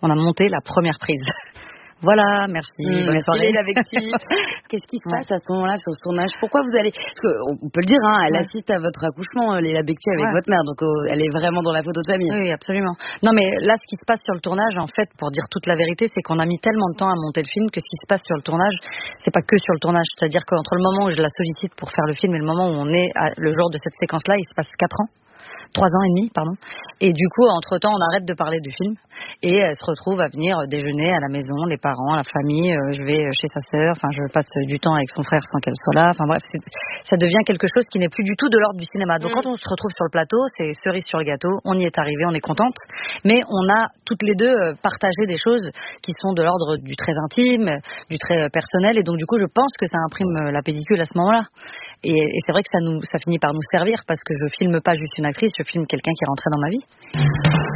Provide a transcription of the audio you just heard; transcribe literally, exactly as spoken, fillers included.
on a monté la première prise. Voilà, merci. Mmh, bonne soirée. Qu'est-ce qui se passe à ce moment-là sur ce tournage? Pourquoi vous allez... Parce qu'on peut le dire, hein, elle ouais. assiste à votre accouchement, Léla Becti, avec ouais. votre mère, donc oh, elle est vraiment dans la photo de famille. Oui, absolument. Non, mais là, ce qui se passe sur le tournage, en fait, pour dire toute la vérité, c'est qu'on a mis tellement de temps à monter le film que ce qui se passe sur le tournage, c'est pas que sur le tournage. C'est-à-dire qu'entre le moment où je la sollicite pour faire le film et le moment où on est, à, le jour de cette séquence-là, il se passe quatre ans. Trois ans et demi, pardon. Et du coup, entre-temps, on arrête de parler du film et elle se retrouve à venir déjeuner à la maison, les parents, la famille. Euh, je vais chez sa sœur, enfin, je passe du temps avec son frère sans qu'elle soit là. Enfin bref, ça devient quelque chose qui n'est plus du tout de l'ordre du cinéma. Donc mmh. quand on se retrouve sur le plateau, c'est cerise sur le gâteau. On y est arrivé, on est contente. Mais on a toutes les deux partagé des choses qui sont de l'ordre du très intime, du très personnel. Et donc du coup, je pense que ça imprime la pellicule à ce moment-là. Et, et c'est vrai que ça nous, ça finit par nous servir parce que je filme pas juste une actrice, je filme quelqu'un qui est rentré dans ma vie.